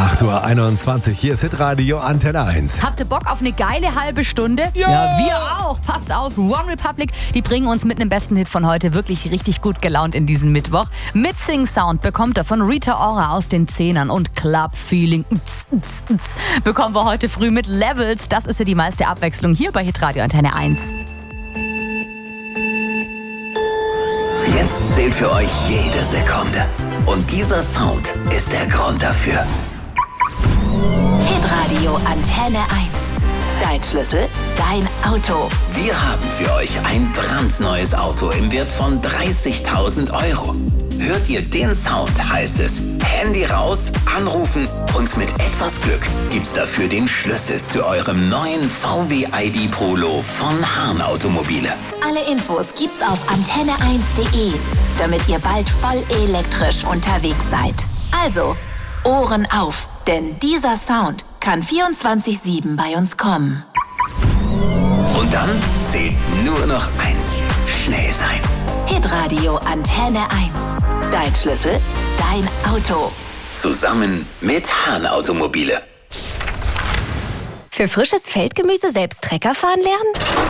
8:21 Uhr, hier ist Hitradio Antenne 1. Habt ihr Bock auf eine geile halbe Stunde? Ja, wir auch. Passt auf, One Republic, die bringen uns mit einem besten Hit von heute wirklich richtig gut gelaunt in diesen Mittwoch. Mit Sing Sound bekommt er von Rita Ora aus den Zehnern und Club Feeling bekommen wir heute früh mit Levels. Das ist ja die meiste Abwechslung hier bei Hitradio Antenne 1. Jetzt zählt für euch jede Sekunde. Und dieser Sound ist der Grund dafür. Hitradio Antenne 1. Dein Schlüssel, dein Auto. Wir haben für euch ein brandneues Auto im Wert von 30.000 €. Hört ihr den Sound, heißt es Handy raus, anrufen und mit etwas Glück gibt's dafür den Schlüssel zu eurem neuen VW ID Polo von Hahn Automobile. Alle Infos gibt's auf antenne1.de, damit ihr bald voll elektrisch unterwegs seid. Also, Ohren auf, denn dieser Sound kann 24/7 bei uns kommen. Und dann zählt nur noch eins: schnell sein. Hitradio Antenne 1. Dein Schlüssel, dein Auto. Zusammen mit Hahn Automobile. Für frisches Feldgemüse selbst Trecker fahren lernen?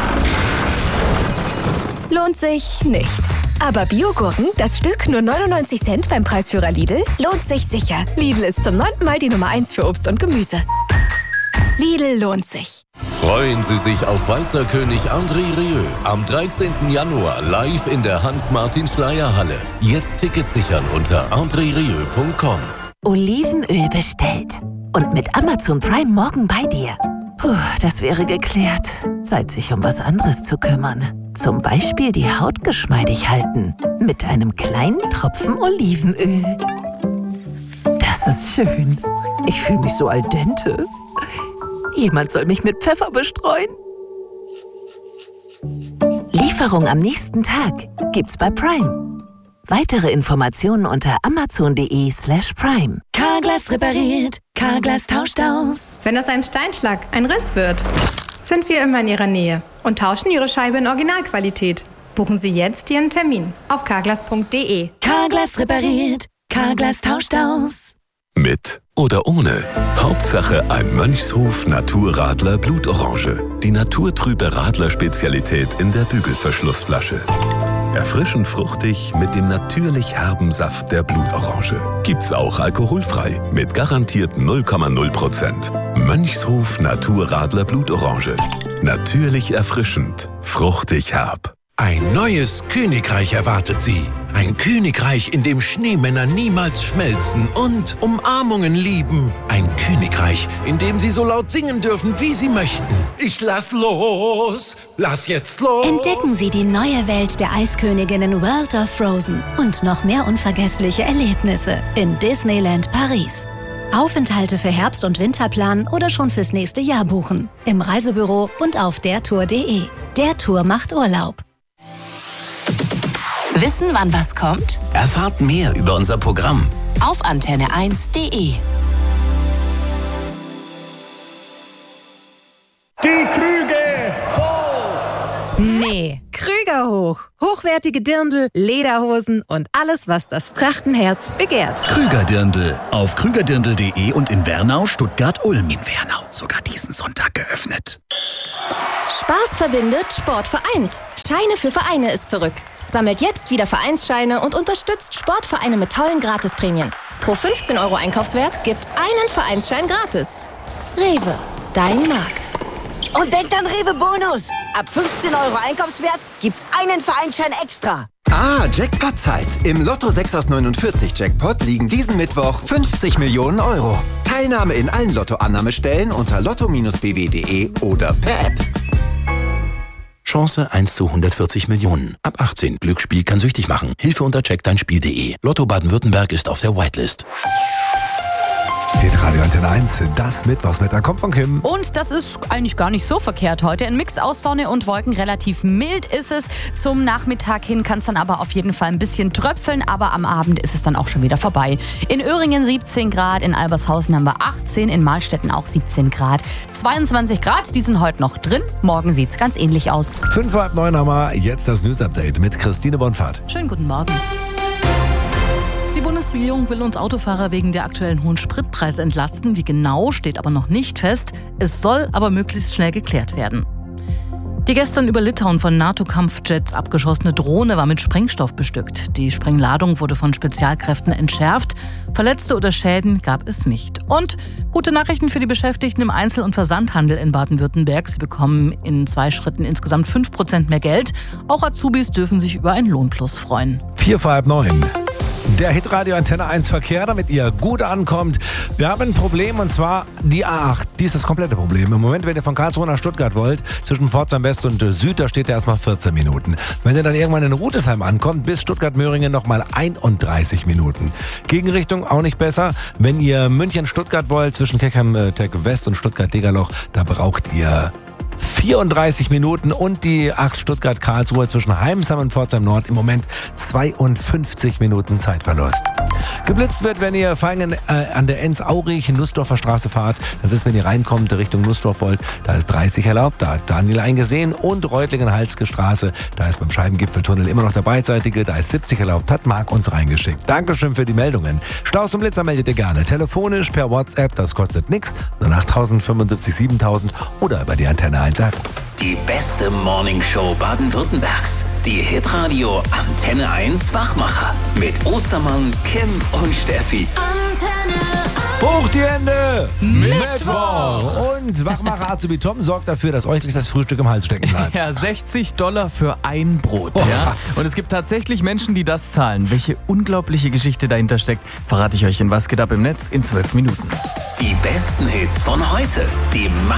Lohnt sich nicht. Aber Biogurken, das Stück nur 99 Cent beim Preisführer Lidl, lohnt sich sicher. Lidl ist zum 9. Mal die Nummer 1 für Obst und Gemüse. Lidl lohnt sich. Freuen Sie sich auf Walzer König André Rieu am 13. Januar live in der Hans-Martin-Schleyer-Halle. Jetzt Tickets sichern unter andrerieu.com. Olivenöl bestellt. Und mit Amazon Prime morgen bei dir. Puh, das wäre geklärt. Zeit, sich um was anderes zu kümmern. Zum Beispiel die Haut geschmeidig halten. Mit einem kleinen Tropfen Olivenöl. Das ist schön. Ich fühle mich so al dente. Jemand soll mich mit Pfeffer bestreuen. Lieferung am nächsten Tag gibt's bei Prime. Weitere Informationen unter amazon.de/prime. Carglass repariert, Carglass tauscht aus. Wenn aus einem Steinschlag ein Riss wird, sind wir immer in Ihrer Nähe und tauschen Ihre Scheibe in Originalqualität. Buchen Sie jetzt Ihren Termin auf carglass.de. Carglass repariert, Carglass tauscht aus. Mit oder ohne. Hauptsache ein Mönchshof Naturradler Blutorange. Die naturtrübe Radler-Spezialität in der Bügelverschlussflasche. Erfrischend fruchtig mit dem natürlich herben Saft der Blutorange. Gibt's auch alkoholfrei mit garantiert 0,0%. Mönchshof Naturradler Blutorange. Natürlich erfrischend, fruchtig herb. Ein neues Königreich erwartet Sie. Ein Königreich, in dem Schneemänner niemals schmelzen und Umarmungen lieben. Ein Königreich, in dem Sie so laut singen dürfen, wie Sie möchten. Ich lass los! Lass jetzt los! Entdecken Sie die neue Welt der Eisköniginnen World of Frozen und noch mehr unvergessliche Erlebnisse in Disneyland Paris. Aufenthalte für Herbst- und Winterplan oder schon fürs nächste Jahr buchen. Im Reisebüro und auf dertour.de. Der Tour macht Urlaub. Wissen, wann was kommt? Erfahrt mehr über unser Programm Auf antenne1.de. Die Krüge hoch! Nee, Krüger hoch. Hochwertige Dirndl, Lederhosen und alles, was das Trachtenherz begehrt. Krüger-Dirndl. Auf krügerdirndl.de und in Wernau, Stuttgart, Ulm. In Wernau sogar diesen Sonntag geöffnet. Spaß verbindet, Sport vereint. Scheine für Vereine ist zurück. Sammelt jetzt wieder Vereinsscheine und unterstützt Sportvereine mit tollen Gratisprämien. Pro 15 € Einkaufswert gibt's einen Vereinsschein gratis. Rewe, dein Markt. Und denkt an Rewe Bonus. Ab 15 € Einkaufswert gibt's einen Vereinsschein extra. Ah, Jackpot-Zeit. Im Lotto 6 aus 49 Jackpot liegen diesen Mittwoch 50 Millionen €. Teilnahme in allen Lottoannahmestellen unter lotto-bw.de oder per App. Chance 1 zu 140 Millionen. Ab 18. Glücksspiel kann süchtig machen. Hilfe unter checkdeinspiel.de. Lotto Baden-Württemberg ist auf der Whitelist. Hitradio Antenne 1, das Mittwochswetter kommt von Kim. Und das ist eigentlich gar nicht so verkehrt heute. Ein Mix aus Sonne und Wolken, relativ mild ist es. Zum Nachmittag hin kann es dann aber auf jeden Fall ein bisschen tröpfeln, aber am Abend ist es dann auch schon wieder vorbei. In Öhringen 17 Grad, in Albershausen haben wir 18, in Mahlstetten auch 17 Grad. 22 Grad, die sind heute noch drin. Morgen sieht es ganz ähnlich aus. 8:05 haben wir jetzt das News-Update mit Christine Bonfahrt. Schönen guten Morgen. Bundesregierung will uns Autofahrer wegen der aktuellen hohen Spritpreise entlasten. Wie genau, steht aber noch nicht fest. Es soll aber möglichst schnell geklärt werden. Die gestern über Litauen von NATO-Kampfjets abgeschossene Drohne war mit Sprengstoff bestückt. Die Sprengladung wurde von Spezialkräften entschärft. Verletzte oder Schäden gab es nicht. Und gute Nachrichten für die Beschäftigten im Einzel- und Versandhandel in Baden-Württemberg. Sie bekommen in 2 Schritten insgesamt 5% mehr Geld. Auch Azubis dürfen sich über ein Lohnplus freuen. 8:45. Der Hitradio Antenne 1 Verkehr, damit ihr gut ankommt. Wir haben ein Problem, und zwar die A8. Die ist das komplette Problem. Im Moment, wenn ihr von Karlsruhe nach Stuttgart wollt, zwischen Pforzheim West und Süd, da steht ihr erstmal 14 Minuten. Wenn ihr dann irgendwann in Rudesheim ankommt, bis Stuttgart-Möhringen nochmal 31 Minuten. Gegenrichtung auch nicht besser. Wenn ihr München-Stuttgart wollt, zwischen Keckheim-Tech West und Stuttgart-Degerloch, da braucht ihr 34 Minuten, und die 8 Stuttgart-Karlsruhe zwischen Heimsheim und Pforzheim Nord im Moment 52 Minuten Zeitverlust. Geblitzt wird, wenn ihr Vaihingen an der Enns-Aurich-Nussdorfer Straße fahrt. Das ist, wenn ihr reinkommt Richtung Nussdorf wollt, da ist 30 erlaubt, da hat Daniel eingesehen. Und Reutlingen-Halske Straße, da ist beim Scheibengipfeltunnel immer noch der beidseitige, da ist 70 erlaubt, hat Marc uns reingeschickt. Dankeschön für die Meldungen. Staus und Blitzer meldet ihr gerne telefonisch, per WhatsApp, das kostet nichts, nur 8000 75 7000 oder über die Antenne 1 App. Die beste Morningshow Baden-Württembergs. Die Hitradio Antenne 1 Wachmacher. Mit Ostermann, Kim und Steffi. Hoch die Hände! Mittwoch! Und Wachmacher Azubi Tom sorgt dafür, dass euch nicht das Frühstück im Hals stecken bleibt. Ja, $60 für ein Brot. Ja? Und es gibt tatsächlich Menschen, die das zahlen. Welche unglaubliche Geschichte dahinter steckt, verrate ich euch in Was geht ab im Netz in 12 Minuten. Die besten Hits von heute. Die